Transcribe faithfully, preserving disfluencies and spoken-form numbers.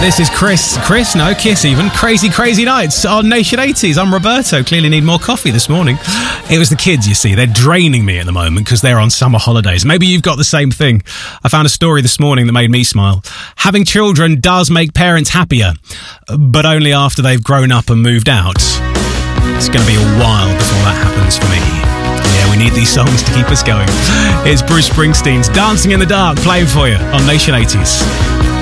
This is Chris. Chris, no, Kiss even. Crazy, crazy nights on Nation eighties. I'm Roberto. Clearly need more coffee this morning. It was the kids, you see. They're draining me at the moment because they're on summer holidays. Maybe you've got the same thing. I found a story this morning that made me smile. Having children does make parents happier, but only after they've grown up and moved out. It's going to be a while before that happens for me. Yeah, we need these songs to keep us going. It's Bruce Springsteen's Dancing in the Dark playing for you on Nation eighties.